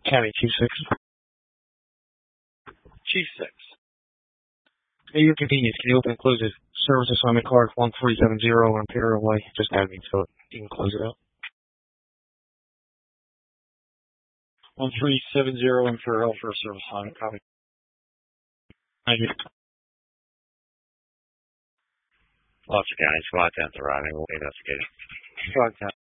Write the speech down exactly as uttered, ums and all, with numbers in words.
County two six. Chief six. At your convenience, can you open and close the service assignment card one three seven zero on Imperial Way? Just add me to it. You can close it out. one three seven zero Imperial for service assignment copy. Thank you. Lots of County, SWAT ten arriving, we'll investigate. SWAT ten.